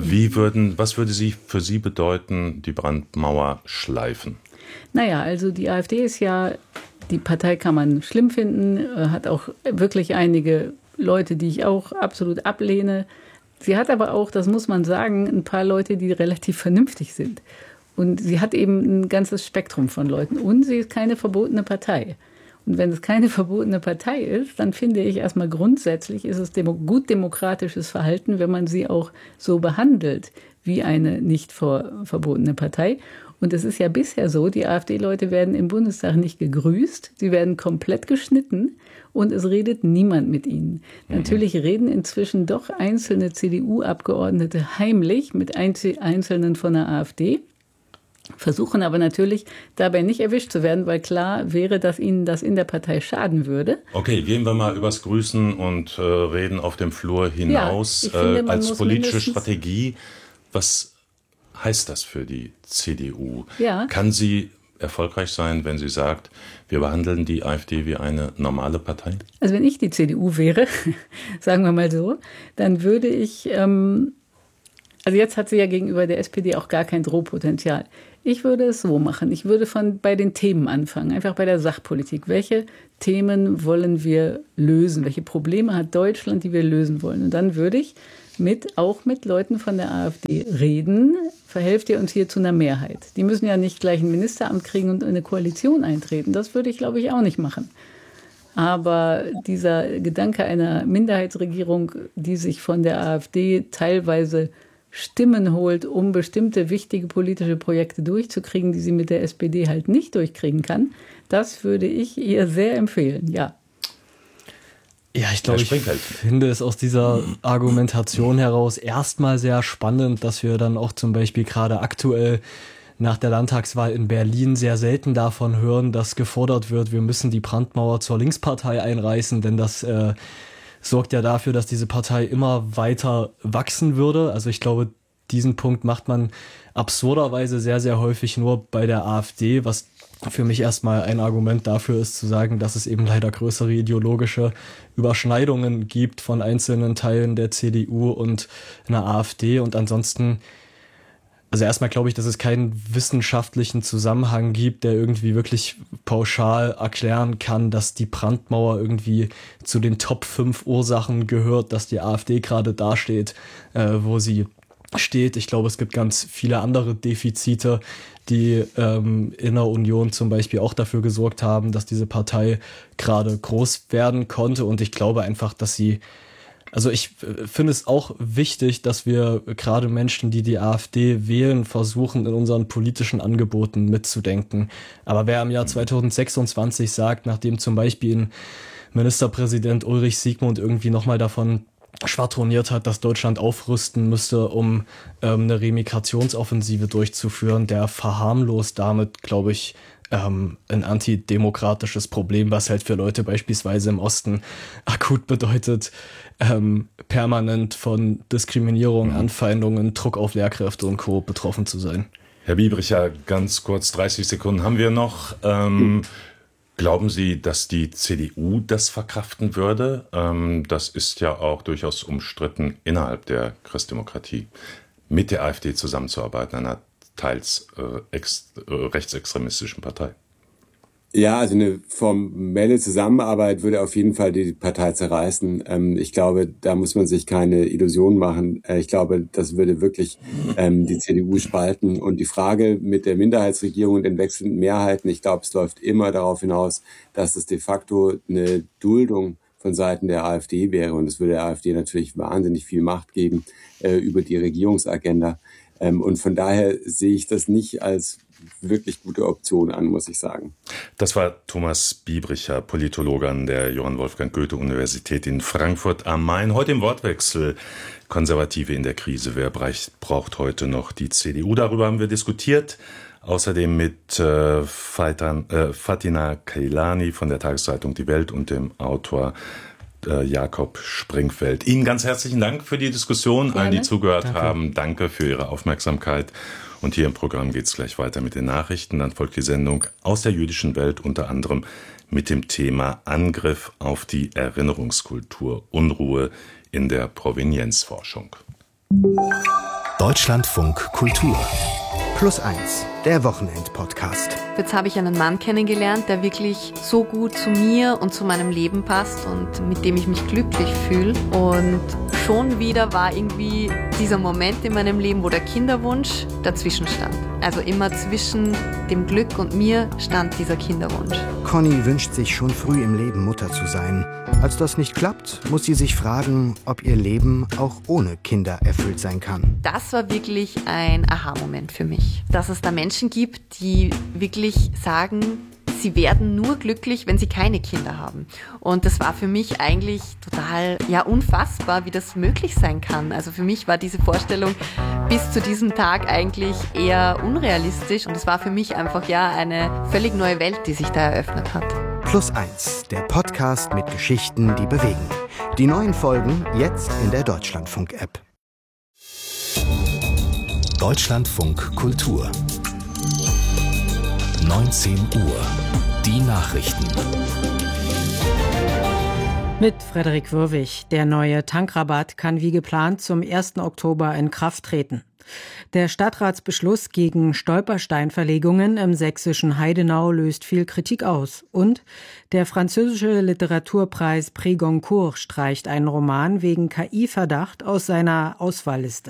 Was würde für Sie bedeuten, die Brandmauer schleifen? Naja, also die AfD ist ja... Die Partei kann man schlimm finden, hat auch wirklich einige Leute, die ich auch absolut ablehne. Sie hat aber auch, das muss man sagen, ein paar Leute, die relativ vernünftig sind. Und sie hat eben ein ganzes Spektrum von Leuten. Und sie ist keine verbotene Partei. Und wenn es keine verbotene Partei ist, dann finde ich erstmal grundsätzlich ist es gut demokratisches Verhalten, wenn man sie auch so behandelt wie eine nicht verbotene Partei. Und es ist ja bisher so, die AfD-Leute werden im Bundestag nicht gegrüßt, sie werden komplett geschnitten und es redet niemand mit ihnen. Natürlich reden inzwischen doch einzelne CDU-Abgeordnete heimlich mit Einzelnen von der AfD. versuchen aber natürlich dabei nicht erwischt zu werden, weil klar wäre, dass ihnen das in der Partei schaden würde. Okay, gehen wir mal übers Grüßen und reden auf dem Flur hinaus. Ja, ich finde, man als muss politische Strategie, was heißt das für die CDU? Ja. Kann sie erfolgreich sein, wenn sie sagt, wir behandeln die AfD wie eine normale Partei? Also wenn ich die CDU wäre, sagen wir mal so, dann würde ich, also jetzt hat sie ja gegenüber der SPD auch gar kein Drohpotenzial. Ich würde es so machen, ich würde bei den Themen anfangen, einfach bei der Sachpolitik. Welche Themen wollen wir lösen? Welche Probleme hat Deutschland, die wir lösen wollen? Und dann würde ich auch mit Leuten von der AfD reden, verhelft ihr uns hier zu einer Mehrheit. Die müssen ja nicht gleich ein Ministeramt kriegen und in eine Koalition eintreten. Das würde ich, glaube ich, auch nicht machen. Aber dieser Gedanke einer Minderheitsregierung, die sich von der AfD teilweise Stimmen holt, um bestimmte wichtige politische Projekte durchzukriegen, die sie mit der SPD halt nicht durchkriegen kann, das würde ich ihr sehr empfehlen, ja. Ja, ich glaube, ich finde es aus dieser Argumentation heraus erstmal sehr spannend, dass wir dann auch zum Beispiel gerade aktuell nach der Landtagswahl in Berlin sehr selten davon hören, dass gefordert wird, wir müssen die Brandmauer zur Linkspartei einreißen, denn das sorgt ja dafür, dass diese Partei immer weiter wachsen würde. Also ich glaube, diesen Punkt macht man absurderweise sehr, sehr häufig nur bei der AfD, was für mich erstmal ein Argument dafür ist, zu sagen, dass es eben leider größere ideologische Überschneidungen gibt von einzelnen Teilen der CDU und einer AfD. Und ansonsten, also erstmal glaube ich, dass es keinen wissenschaftlichen Zusammenhang gibt, der irgendwie wirklich pauschal erklären kann, dass die Brandmauer irgendwie zu den Top 5 Ursachen gehört, dass die AfD gerade dasteht, wo sie steht. Ich glaube, es gibt ganz viele andere Defizite, die in der Union zum Beispiel auch dafür gesorgt haben, dass diese Partei gerade groß werden konnte. Und ich glaube einfach, dass also ich finde es auch wichtig, dass wir gerade Menschen, die die AfD wählen, versuchen, in unseren politischen Angeboten mitzudenken. Aber wer im Jahr 2026 sagt, nachdem zum Beispiel Ministerpräsident Ulrich Siegmund irgendwie nochmal davon schwadroniert hat, dass Deutschland aufrüsten müsste, um eine Remigrationsoffensive durchzuführen, der verharmlost damit, glaube ich, ein antidemokratisches Problem, was halt für Leute beispielsweise im Osten akut bedeutet, permanent von Diskriminierung, Anfeindungen, Druck auf Lehrkräfte und Co. betroffen zu sein. Herr Biebricher, ganz kurz, 30 Sekunden haben wir noch. Glauben Sie, dass die CDU das verkraften würde? Das ist ja auch durchaus umstritten innerhalb der Christdemokratie, mit der AfD zusammenzuarbeiten, einer teils rechtsextremistischen Partei. Ja, also eine formelle Zusammenarbeit würde auf jeden Fall die Partei zerreißen. Ich glaube, da muss man sich keine Illusionen machen. Ich glaube, das würde wirklich die CDU spalten. Und die Frage mit der Minderheitsregierung und den wechselnden Mehrheiten, ich glaube, es läuft immer darauf hinaus, dass es de facto eine Duldung von Seiten der AfD wäre. Und es würde der AfD natürlich wahnsinnig viel Macht geben über die Regierungsagenda. Und von daher sehe ich das nicht als wirklich gute Option an, muss ich sagen. Das war Thomas Biebricher, Politologe an der Johann Wolfgang Goethe-Universität in Frankfurt am Main. Heute im Wortwechsel: Konservative in der Krise. Wer braucht heute noch die CDU? Darüber haben wir diskutiert. Außerdem mit Fatina Keilani von der Tageszeitung Die Welt und dem Autor Jakob Springfeld. Ihnen ganz herzlichen Dank für die Diskussion. Allen, die zugehört haben, danke für Ihre Aufmerksamkeit. Und hier im Programm geht es gleich weiter mit den Nachrichten. Dann folgt die Sendung Aus der jüdischen Welt, unter anderem mit dem Thema Angriff auf die Erinnerungskultur, Unruhe in der Provenienzforschung. Deutschlandfunk Kultur +1, der Wochenend-Podcast. Jetzt habe ich einen Mann kennengelernt, der wirklich so gut zu mir und zu meinem Leben passt und mit dem ich mich glücklich fühle. Und schon wieder war irgendwie dieser Moment in meinem Leben, wo der Kinderwunsch dazwischen stand. Also immer zwischen dem Glück und mir stand dieser Kinderwunsch. Conny wünscht sich schon früh im Leben Mutter zu sein. Als das nicht klappt, muss sie sich fragen, ob ihr Leben auch ohne Kinder erfüllt sein kann. Das war wirklich ein Aha-Moment für mich. Dass es da Menschen gibt, die wirklich sagen, sie werden nur glücklich, wenn sie keine Kinder haben. Und das war für mich eigentlich total unfassbar, wie das möglich sein kann. Also für mich war diese Vorstellung bis zu diesem Tag eigentlich eher unrealistisch und es war für mich einfach eine völlig neue Welt, die sich da eröffnet hat. Plus1, der Podcast mit Geschichten, die bewegen. Die neuen Folgen jetzt in der Deutschlandfunk-App. Deutschlandfunk Kultur 19 Uhr. Die Nachrichten. Mit Frederik Würwig. Der neue Tankrabatt kann wie geplant zum 1. Oktober in Kraft treten. Der Stadtratsbeschluss gegen Stolpersteinverlegungen im sächsischen Heidenau löst viel Kritik aus. Und der französische Literaturpreis Prix Goncourt streicht einen Roman wegen KI-Verdacht aus seiner Auswahlliste.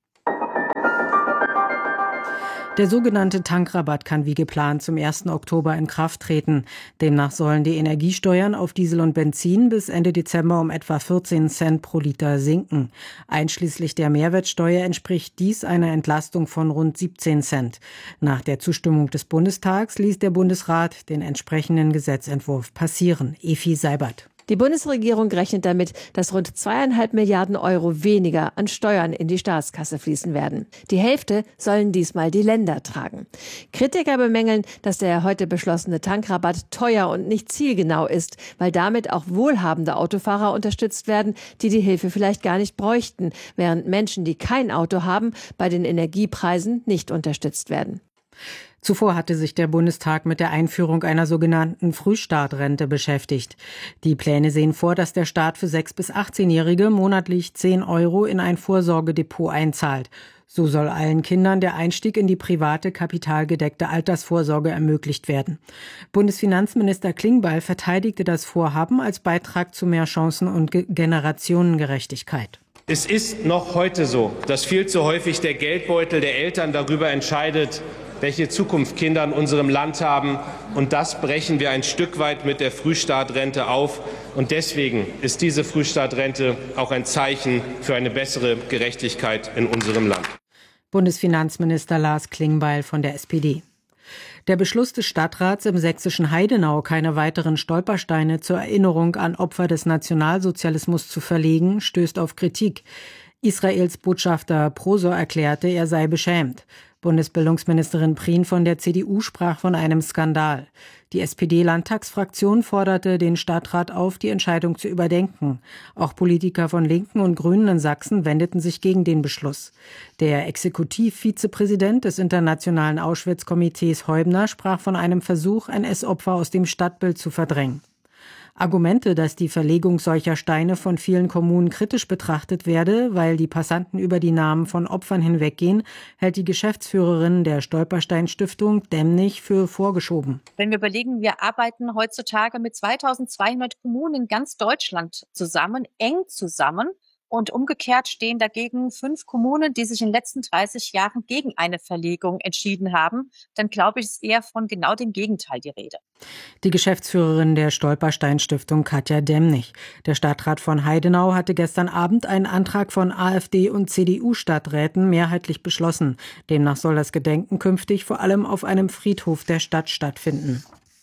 Der sogenannte Tankrabatt kann wie geplant zum 1. Oktober in Kraft treten. Demnach sollen die Energiesteuern auf Diesel und Benzin bis Ende Dezember um etwa 14 Cent pro Liter sinken. Einschließlich der Mehrwertsteuer entspricht dies einer Entlastung von rund 17 Cent. Nach der Zustimmung des Bundestags ließ der Bundesrat den entsprechenden Gesetzentwurf passieren. Efi Seibert. Die Bundesregierung rechnet damit, dass rund 2,5 Milliarden Euro weniger an Steuern in die Staatskasse fließen werden. Die Hälfte sollen diesmal die Länder tragen. Kritiker bemängeln, dass der heute beschlossene Tankrabatt teuer und nicht zielgenau ist, weil damit auch wohlhabende Autofahrer unterstützt werden, die die Hilfe vielleicht gar nicht bräuchten, während Menschen, die kein Auto haben, bei den Energiepreisen nicht unterstützt werden. Zuvor hatte sich der Bundestag mit der Einführung einer sogenannten Frühstartrente beschäftigt. Die Pläne sehen vor, dass der Staat für 6- bis 18-Jährige monatlich 10 Euro in ein Vorsorgedepot einzahlt. So soll allen Kindern der Einstieg in die private, kapitalgedeckte Altersvorsorge ermöglicht werden. Bundesfinanzminister Klingbeil verteidigte das Vorhaben als Beitrag zu mehr Chancen und Generationengerechtigkeit. Es ist noch heute so, dass viel zu häufig der Geldbeutel der Eltern darüber entscheidet, welche Zukunft Kinder in unserem Land haben. Und das brechen wir ein Stück weit mit der Frühstartrente auf. Und deswegen ist diese Frühstartrente auch ein Zeichen für eine bessere Gerechtigkeit in unserem Land. Bundesfinanzminister Lars Klingbeil von der SPD. Der Beschluss des Stadtrats im sächsischen Heidenau, keine weiteren Stolpersteine zur Erinnerung an Opfer des Nationalsozialismus zu verlegen, stößt auf Kritik. Israels Botschafter Prosor erklärte, er sei beschämt. Bundesbildungsministerin Prien von der CDU sprach von einem Skandal. Die SPD-Landtagsfraktion forderte den Stadtrat auf, die Entscheidung zu überdenken. Auch Politiker von Linken und Grünen in Sachsen wendeten sich gegen den Beschluss. Der Exekutivvizepräsident des Internationalen Auschwitz-Komitees Heubner sprach von einem Versuch, NS-Opfer aus dem Stadtbild zu verdrängen. Argumente, dass die Verlegung solcher Steine von vielen Kommunen kritisch betrachtet werde, weil die Passanten über die Namen von Opfern hinweggehen, hält die Geschäftsführerin der Stolperstein-Stiftung Demnig für vorgeschoben. Wenn wir überlegen, wir arbeiten heutzutage mit 2200 Kommunen in ganz Deutschland zusammen, eng zusammen. Und umgekehrt stehen dagegen 5 Kommunen, die sich in den letzten 30 Jahren gegen eine Verlegung entschieden haben. Dann glaube ich, ist eher von genau dem Gegenteil die Rede. Die Geschäftsführerin der Stolperstein-Stiftung Katja Demnig. Der Stadtrat von Heidenau hatte gestern Abend einen Antrag von AfD und CDU-Stadträten mehrheitlich beschlossen. Demnach soll das Gedenken künftig vor allem auf einem Friedhof der Stadt stattfinden.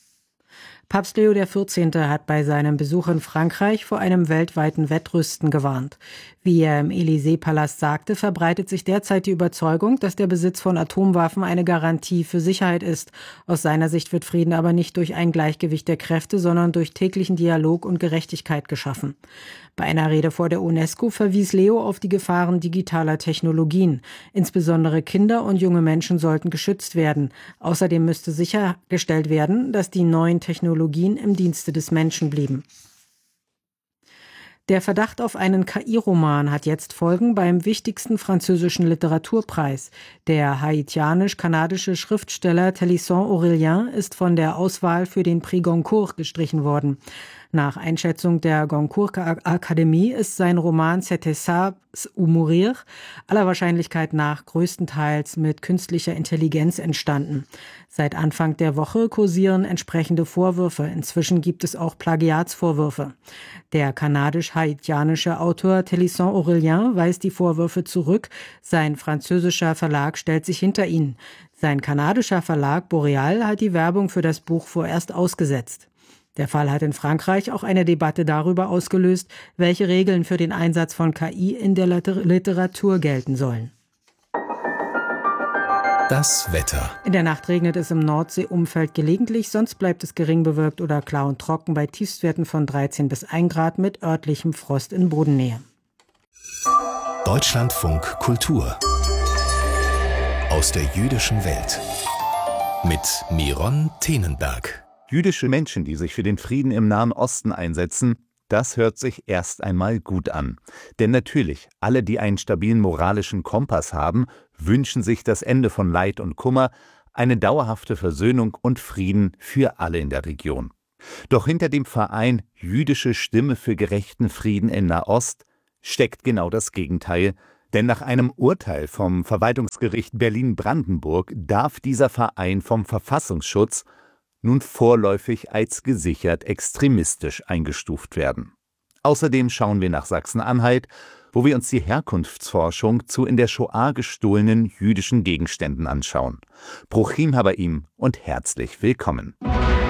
Papst Leo XIV. Hat bei seinem Besuch in Frankreich vor einem weltweiten Wettrüsten gewarnt. Wie er im Élysée-Palast sagte, verbreitet sich derzeit die Überzeugung, dass der Besitz von Atomwaffen eine Garantie für Sicherheit ist. Aus seiner Sicht wird Frieden aber nicht durch ein Gleichgewicht der Kräfte, sondern durch täglichen Dialog und Gerechtigkeit geschaffen. Bei einer Rede vor der UNESCO verwies Leo auf die Gefahren digitaler Technologien. Insbesondere Kinder und junge Menschen sollten geschützt werden. Außerdem müsste sichergestellt werden, dass die neuen Technologien im Dienste des Menschen blieben. Der Verdacht auf einen KI-Roman hat jetzt Folgen beim wichtigsten französischen Literaturpreis. Der haitianisch-kanadische Schriftsteller Thélisson Aurélien ist von der Auswahl für den Prix Goncourt gestrichen worden. Nach Einschätzung der Goncourt Akademie ist sein Roman C'était ça ou mourir aller Wahrscheinlichkeit nach größtenteils mit künstlicher Intelligenz entstanden. Seit Anfang der Woche kursieren entsprechende Vorwürfe. Inzwischen gibt es auch Plagiatsvorwürfe. Der kanadisch-haitianische Autor Télisson Aurélien weist die Vorwürfe zurück. Sein französischer Verlag stellt sich hinter ihn. Sein kanadischer Verlag Boreal hat die Werbung für das Buch vorerst ausgesetzt. Der Fall hat in Frankreich auch eine Debatte darüber ausgelöst, welche Regeln für den Einsatz von KI in der Literatur gelten sollen. Das Wetter. In der Nacht regnet es im Nordseeumfeld gelegentlich, sonst bleibt es gering bewölkt oder klar und trocken bei Tiefstwerten von 13 bis 1 Grad mit örtlichem Frost in Bodennähe. Deutschlandfunk Kultur aus der jüdischen Welt mit Miron Tenenberg. Jüdische Menschen, die sich für den Frieden im Nahen Osten einsetzen, das hört sich erst einmal gut an. Denn natürlich, alle, die einen stabilen moralischen Kompass haben, wünschen sich das Ende von Leid und Kummer, eine dauerhafte Versöhnung und Frieden für alle in der Region. Doch hinter dem Verein Jüdische Stimme für gerechten Frieden in Nahost steckt genau das Gegenteil. Denn nach einem Urteil vom Verwaltungsgericht Berlin-Brandenburg darf dieser Verein vom Verfassungsschutz nun vorläufig als gesichert extremistisch eingestuft werden. Außerdem schauen wir nach Sachsen-Anhalt, wo wir uns die Herkunftsforschung zu in der Shoah gestohlenen jüdischen Gegenständen anschauen. Bruchim Habaim und herzlich willkommen.